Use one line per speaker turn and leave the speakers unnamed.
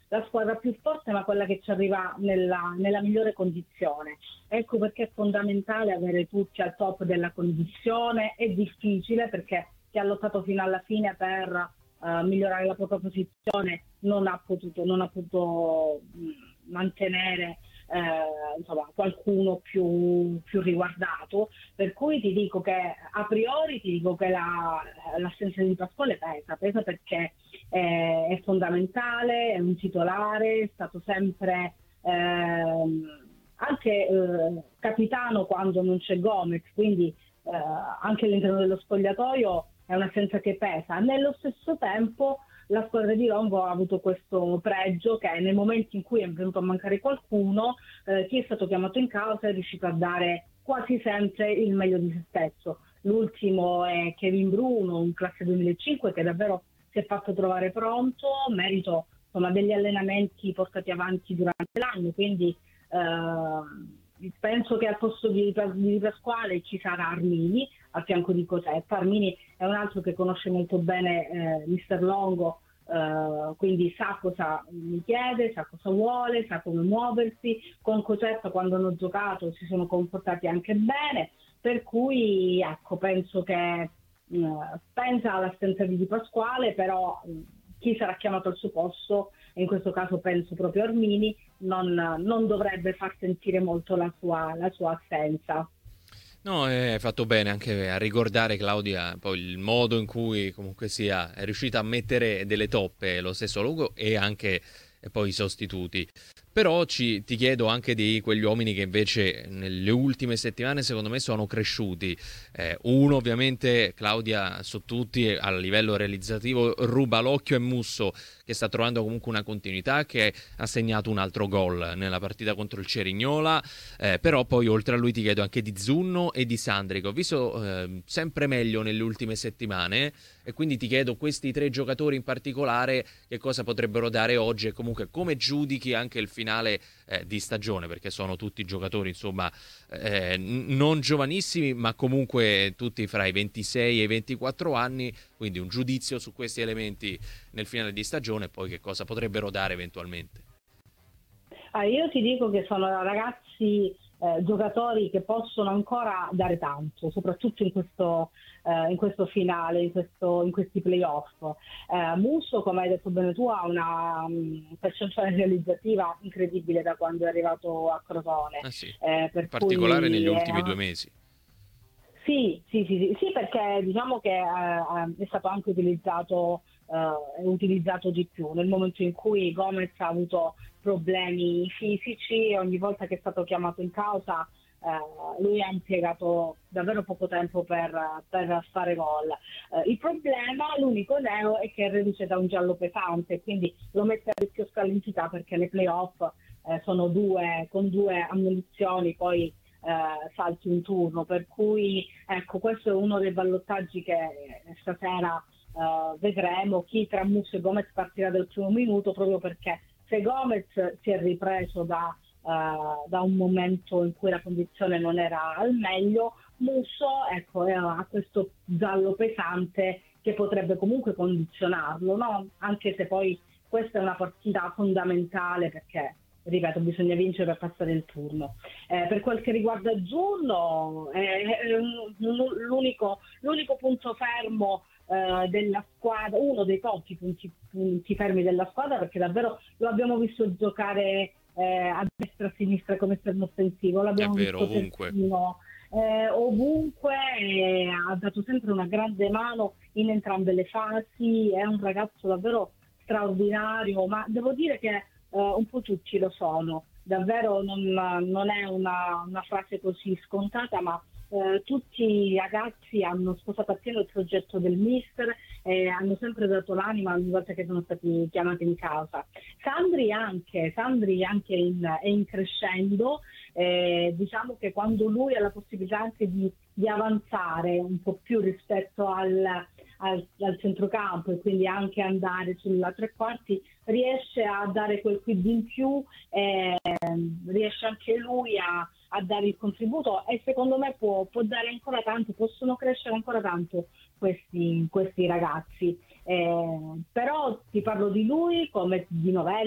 la squadra più forte, ma quella che ci arriva nella migliore condizione. Ecco perché è fondamentale avere tutti al top della condizione. È difficile perché chi ha lottato fino alla fine per migliorare la propria posizione non ha potuto mantenere insomma, qualcuno più riguardato, per cui ti dico che a priori ti dico che l'assenza di Pasquale pesa perché è fondamentale, è un titolare, è stato sempre anche capitano quando non c'è Gomez, quindi anche all'interno dello spogliatoio è un'assenza che pesa. Nello stesso tempo la squadra di Longo ha avuto questo pregio che nel momento in cui è venuto a mancare qualcuno, chi è stato chiamato in causa è riuscito a dare quasi sempre il meglio di se stesso. L'ultimo è Kevin Bruno, un classe 2005 che davvero si è fatto trovare pronto, merito insomma, degli allenamenti portati avanti durante l'anno, quindi penso che al posto di Pasquale ci sarà Armini a fianco di Cosetta. Armini è un altro che conosce molto bene Mister Longo, quindi sa cosa mi chiede, sa cosa vuole, sa come muoversi. Con Cosetta quando hanno giocato si sono comportati anche bene, per cui ecco, penso che pensa all'assenza di Di Pasquale, però chi sarà chiamato al suo posto, e in questo caso penso proprio Armini, non dovrebbe far sentire molto la sua assenza.
No, hai fatto bene anche a ricordare, Claudia, poi il modo in cui comunque sia è riuscita a mettere delle toppe lo stesso Lugo e anche poi i sostituti. Però ti chiedo anche di quegli uomini che invece nelle ultime settimane secondo me sono cresciuti. Uno ovviamente, Claudia, su tutti a livello realizzativo ruba l'occhio, è Musso, che sta trovando comunque una continuità, che ha segnato un altro gol nella partita contro il Cerignola. Però poi oltre a lui ti chiedo anche di Zunno e di Sandri, che ho visto sempre meglio nelle ultime settimane, e quindi ti chiedo questi tre giocatori in particolare che cosa potrebbero dare oggi e comunque come giudichi anche il finale di stagione, perché sono tutti giocatori insomma non giovanissimi, ma comunque tutti fra i 26 e i 24 anni, quindi un giudizio su questi elementi nel finale di stagione e poi che cosa potrebbero dare eventualmente.
Io ti dico che sono ragazzi, giocatori che possono ancora dare tanto, soprattutto in questo finale, in questi playoff. Musso, come hai detto bene tu, ha una percentuale realizzativa incredibile da quando è arrivato a Crotone,
Ah sì, in
per
particolare negli
cui
ultimi 2 mesi.
sì, sì, sì, sì, sì, perché diciamo che è stato anche utilizzato di più. Nel momento in cui Gomez ha avuto problemi fisici, ogni volta che è stato chiamato in causa, lui ha impiegato davvero poco tempo per fare gol. Il problema, l'unico neo, è che è reduce da un giallo pesante, quindi lo mette a rischio scalentità perché nei playoff sono con due ammonizioni, poi salti un turno, per cui ecco, questo è uno dei ballottaggi che stasera vedremo chi tra Musso e Gomez partirà dal primo minuto, proprio perché se Gomez si è ripreso da un momento in cui la condizione non era al meglio, Musso ecco, ha questo giallo pesante che potrebbe comunque condizionarlo, no? Anche se poi questa è una partita fondamentale perché, ripeto, bisogna vincere per passare il turno. Per quel che riguarda Azzurro, l'unico punto fermo della squadra, uno dei pochi punti fermi della squadra, perché davvero lo abbiamo visto giocare a destra, a sinistra come esterno offensivo,
È
l'abbiamo
vero,
visto
ovunque.
terzino ovunque, ha dato sempre una grande mano in entrambe le fasi, è un ragazzo davvero straordinario, ma devo dire che un po' tutti lo sono, davvero non è una frase così scontata, ma tutti i ragazzi hanno sposato appieno il progetto del mister e hanno sempre dato l'anima ogni volta che sono stati chiamati in causa. Sandri anche è in crescendo, diciamo che quando lui ha la possibilità anche di avanzare un po' più rispetto al centrocampo e quindi anche andare sulla tre quarti, riesce a dare quel quid in più, riesce anche lui a dare il contributo e secondo me può dare ancora tanto, possono crescere ancora tanto questi ragazzi. Però ti parlo di lui come di Novelli,